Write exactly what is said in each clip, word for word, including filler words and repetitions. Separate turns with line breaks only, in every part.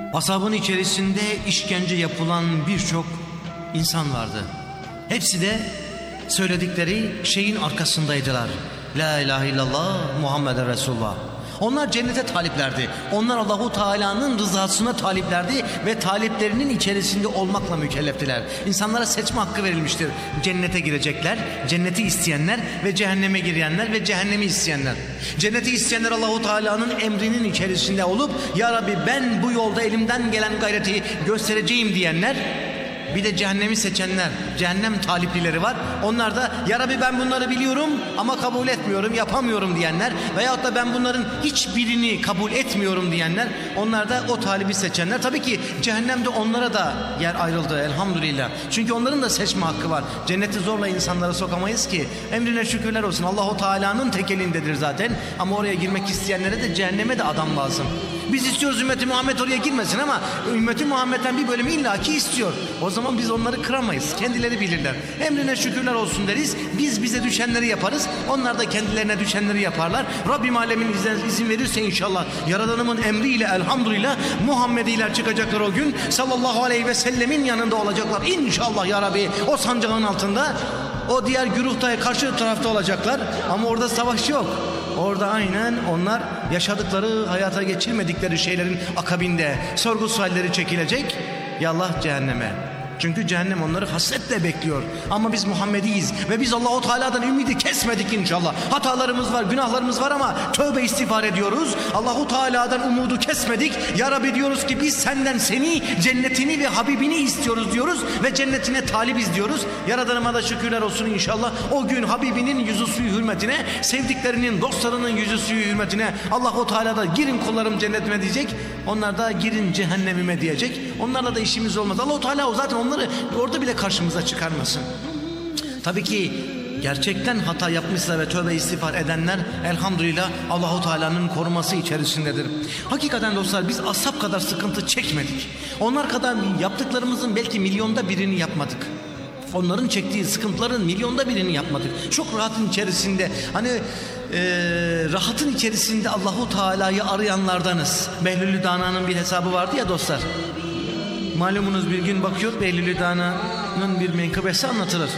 Ashabın içerisinde işkence yapılan birçok insan vardı. Hepsi de söyledikleri şeyin arkasındaydılar. La ilahe illallah Muhammeden Resulullah. Onlar cennete taliplerdi. Onlar Allahu Teala'nın rızasına taliplerdi ve taliplerinin içerisinde olmakla mükelleftiler. İnsanlara seçme hakkı verilmiştir. Cennete girecekler, cenneti isteyenler ve cehenneme girenler ve cehennemi isteyenler. Cenneti isteyenler Allahu Teala'nın emrinin içerisinde olup ya Rabbi ben bu yolda elimden gelen gayreti göstereceğim diyenler. Bir de cehennemi seçenler, cehennem taliplileri var. Onlar da ya Rabbi ben bunları biliyorum ama kabul etmiyorum, yapamıyorum diyenler veyahut da ben bunların hiçbirini kabul etmiyorum diyenler. Onlar da o talibi seçenler. Tabii ki cehennemde onlara da yer ayrıldı elhamdülillah. Çünkü onların da seçme hakkı var. Cenneti zorla insanlara sokamayız ki. Emrine şükürler olsun. Allahu Teala'nın tek elindedir zaten. Ama oraya girmek isteyenlere de cehenneme de adam lazım. Biz istiyoruz ümmeti Muhammed oraya girmesin ama ümmeti Muhammed'den bir bölümü illaki istiyor. O zaman biz onları kıramayız. Kendileri bilirler. Emrine şükürler olsun deriz. Biz bize düşenleri yaparız. Onlar da kendilerine düşenleri yaparlar. Rabbim alemin izin, izin verirse inşallah Yaradanımın emriyle elhamdülillah Muhammediler çıkacaklar o gün. Sallallahu aleyhi ve sellemin yanında olacaklar. İnşallah ya Rabbi o sancağın altında. O diğer güruhta karşı tarafta olacaklar. Ama orada savaş yok. Orada aynen onlar yaşadıkları, hayata geçirmedikleri şeylerin akabinde sorgu sualleri çekilecek. Yallah cehenneme. Çünkü cehennem onları hasretle bekliyor. Ama biz Muhammediyiz ve biz Allahu Teala'dan ümidi kesmedik inşallah. Hatalarımız var, günahlarımız var ama tövbe istiğfar ediyoruz. Allahu Teala'dan umudu kesmedik. Ya Rabbi diyoruz ki biz senden seni, cennetini ve Habibini istiyoruz diyoruz ve cennetine talibiz diyoruz. Yaradanıma da şükürler olsun inşallah. O gün Habibinin yüzü suyu hürmetine, sevdiklerinin, dostlarının yüzü suyu hürmetine Allahu Teala da girin kullarım cennetime diyecek. Onlar da girin cehennemime diyecek. Onlarla da işimiz olmaz. Allahu Teala o zaten onları orada bile karşımıza çıkarmasın. Tabii ki gerçekten hata yapmışsa ve tövbe istiğfar edenler elhamdülillah Allahu Teala'nın koruması içerisindedir. Hakikaten dostlar biz ashab kadar sıkıntı çekmedik. Onlar kadar yaptıklarımızın belki milyonda birini yapmadık. Onların çektiği sıkıntıların milyonda birini yapmadık. Çok rahatın içerisinde hani e, rahatın içerisinde Allahu Teala'yı arayanlardanız. Behlül Dana'nın bir hesabı vardı ya dostlar. Malumunuz bir gün bakıyor Behlül Dana'nın bir menkıbesi anlatılır.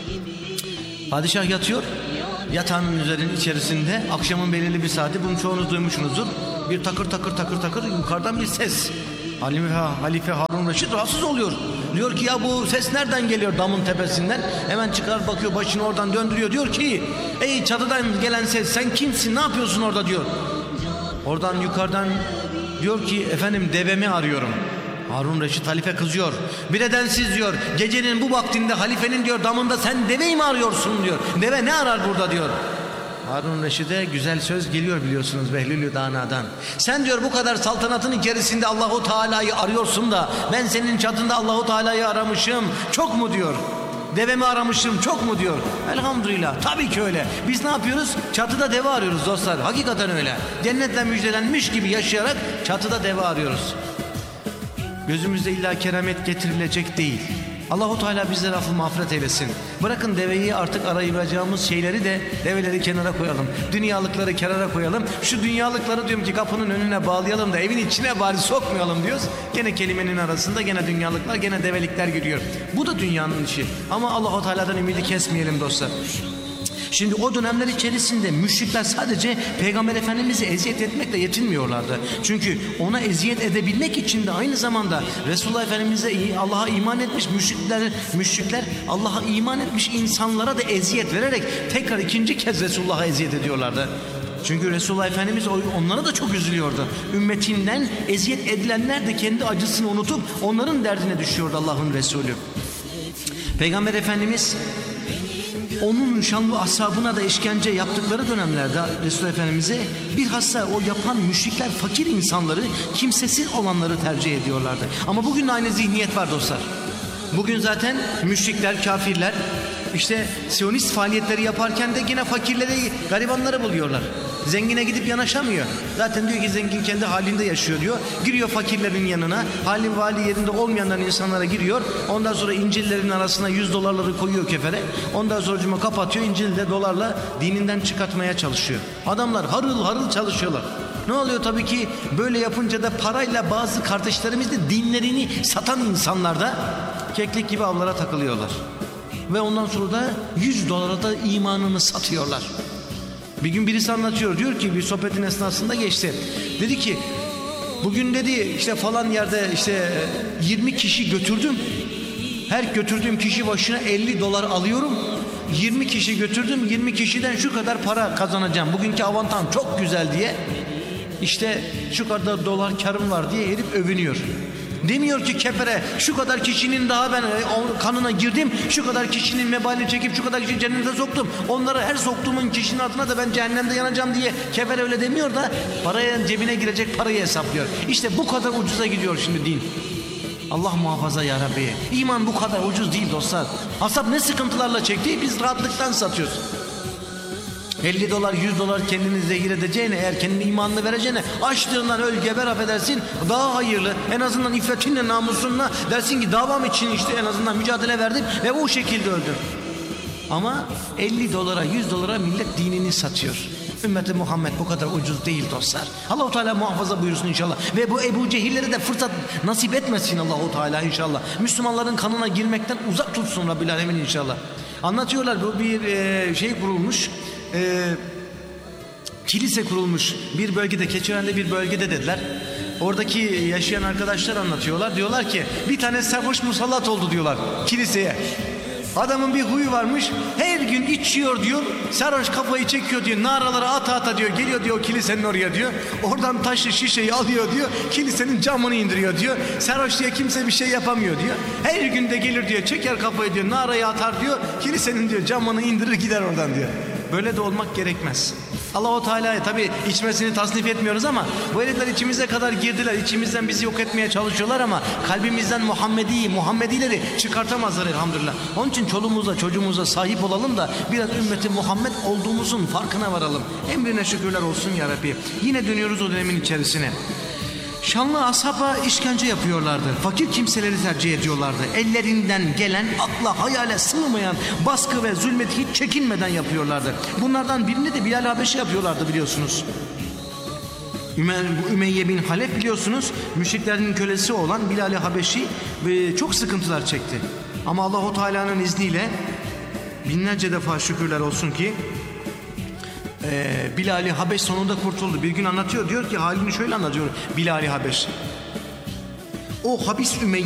Padişah yatıyor. Yatağının üzerinin içerisinde akşamın belirli bir saati, bunu çoğunuz duymuşsunuzdur. Bir takır takır takır takır yukarıdan bir ses. Halife, Halife Harun Reşit rahatsız oluyor. Diyor ki ya bu ses nereden geliyor damın tepesinden? Hemen çıkar bakıyor, başını oradan döndürüyor. Diyor ki ey çatıdan gelen ses, sen kimsin, ne yapıyorsun orada diyor. Oradan yukarıdan diyor ki efendim devemi arıyorum. Harun Reşit halife kızıyor. Bir nedensiz diyor. Gecenin bu vaktinde halifenin diyor damında sen deveyi mi arıyorsun diyor. Deve ne arar burada diyor. Harun Reşit'e güzel söz geliyor biliyorsunuz Behlül Dana'dan. Sen diyor bu kadar saltanatın içerisinde Allahu Teala'yı arıyorsun da ben senin çatında Allahu Teala'yı aramışım. Çok mu diyor. Devemi aramışım çok mu diyor. Elhamdülillah tabii ki öyle. Biz ne yapıyoruz? Çatıda deve arıyoruz dostlar. Hakikaten öyle. Cennetle müjdelenmiş gibi yaşayarak çatıda deve arıyoruz. Gözümüzde illa keramet getirilecek değil. Allahu Teala bizlere affı mağfiret eylesin. Bırakın deveyi artık arayacağımız şeyleri de develeri kenara koyalım. Dünyalıkları kenara koyalım. Şu dünyalıkları diyorum ki kapının önüne bağlayalım da evin içine bari sokmayalım diyoruz. Gene kelimenin arasında gene dünyalıklar, gene develikler giriyor. Bu da dünyanın işi. Ama Allahu Teala'dan ümidi kesmeyelim dostlar. Şimdi o dönemler içerisinde müşrikler sadece Peygamber Efendimiz'i eziyet etmekle yetinmiyorlardı. Çünkü ona eziyet edebilmek için de aynı zamanda Resulullah Efendimiz'e Allah'a iman etmiş müşrikler, müşrikler Allah'a iman etmiş insanlara da eziyet vererek tekrar ikinci kez Resulullah'a eziyet ediyorlardı. Çünkü Resulullah Efendimiz onlara da çok üzülüyordu. Ümmetinden eziyet edilenler de kendi acısını unutup onların derdine düşüyordu Allah'ın Resulü. Peygamber Efendimiz onun şanlı ashabına da işkence yaptıkları dönemlerde Resulullah Efendimiz'e bilhassa o yapan müşrikler fakir insanları, kimsesiz olanları tercih ediyorlardı. Ama bugün aynı zihniyet var dostlar. Bugün zaten müşrikler, kafirler işte Siyonist faaliyetleri yaparken de yine fakirleri, garibanları buluyorlar. Zengine gidip yanaşamıyor. Zaten diyor ki zengin kendi halinde yaşıyor diyor. Giriyor fakirlerin yanına. Hali vali yerinde olmayanların insanlara giriyor. Ondan sonra İncil'lerin arasına yüz dolarları koyuyor kefere. Ondan sonra cuma kapatıyor. İncil'de dolarla dininden çıkartmaya çalışıyor. Adamlar harıl harıl çalışıyorlar. Ne oluyor tabii ki böyle yapınca da parayla bazı kardeşlerimiz de dinlerini satan insanlar da keklik gibi avlara takılıyorlar. Ve ondan sonra da yüz dolara da imanını satıyorlar. Bir gün birisi anlatıyor, diyor ki bir sohbetin esnasında geçti. Dedi ki bugün dedi işte falan yerde işte yirmi kişi götürdüm. Her götürdüğüm kişi başına elli dolar alıyorum. yirmi kişi götürdüm, yirmi kişiden şu kadar para kazanacağım. Bugünkü avantam çok güzel diye. İşte şu kadar dolar karım var diye herif övünüyor. Demiyor ki kefere şu kadar kişinin daha ben kanına girdim, şu kadar kişinin mebalini çekip şu kadar kişiyi cennete soktum. Onları her soktuğumun kişinin adına da ben cehennemde yanacağım diye kefere öyle demiyor da paraya cebine girecek parayı hesaplıyor. İşte bu kadar ucuza gidiyor şimdi din. Allah muhafaza ya Rabbi. İman bu kadar ucuz değil dostlar. Asap ne sıkıntılarla çekti, biz rahatlıktan satıyoruz. elli dolar yüz dolar kendini zehir edeceğine, eğer kendini imanını vereceğine açlığından öl geber affedersin, daha hayırlı. En azından iffetinle namusunla dersin ki davam için işte en azından mücadele verdim ve o şekilde öldüm. Ama elli dolara yüz dolara millet dinini satıyor. Ümmeti Muhammed bu kadar ucuz değil dostlar. Allah-u Teala muhafaza buyursun inşallah. Ve bu Ebu Cehillere de fırsat nasip etmesin Allah-u Teala inşallah. Müslümanların kanına girmekten uzak tutsun Rabbil Alemin inşallah. Anlatıyorlar, bu bir e, şey kurulmuş. E, kilise kurulmuş bir bölgede, Keçiören'de bir bölgede dediler. Oradaki yaşayan arkadaşlar anlatıyorlar. Diyorlar ki bir tane sarhoş musallat oldu diyorlar kiliseye. Adamın bir huyu varmış, her gün içiyor diyor, sarhoş kafayı çekiyor diyor, naraları ata ata diyor, geliyor diyor kilisenin oraya diyor, oradan taşı şişeyi alıyor diyor, kilisenin camını indiriyor diyor, sarhoş diye kimse bir şey yapamıyor diyor, her gün de gelir diyor, çeker kafayı diyor, narayı atar diyor, kilisenin diyor camını indirir gider oradan diyor. Böyle de olmak gerekmez. Allah-u Teala'ya tabi içmesini tasnif etmiyoruz ama bu herifler içimize kadar girdiler. İçimizden bizi yok etmeye çalışıyorlar ama kalbimizden Muhammedi, Muhammedileri çıkartamazlar elhamdülillah. Onun için çoluğumuza, çocuğumuza sahip olalım da biraz ümmeti Muhammed olduğumuzun farkına varalım. Emrine şükürler olsun ya Rabbi. Yine dönüyoruz o dönemin içerisine. Şanlı ashaba işkence yapıyorlardı. Fakir kimseleri tercih ediyorlardı. Ellerinden gelen, akla hayale sığmayan baskı ve zulmeti hiç çekinmeden yapıyorlardı. Bunlardan birini de Bilal Habeşi yapıyorlardı biliyorsunuz. Üme, bu Ümeyye bin Halef biliyorsunuz müşriklerin kölesi olan Bilal Habeşi ve çok sıkıntılar çekti. Ama Allah-u Teala'nın izniyle binlerce defa şükürler olsun ki Ee, Bilal-i Habeş sonunda kurtuldu. Bir gün anlatıyor, diyor ki halini şöyle anlatıyor Bilal-i Habeş. O habis Ümeyye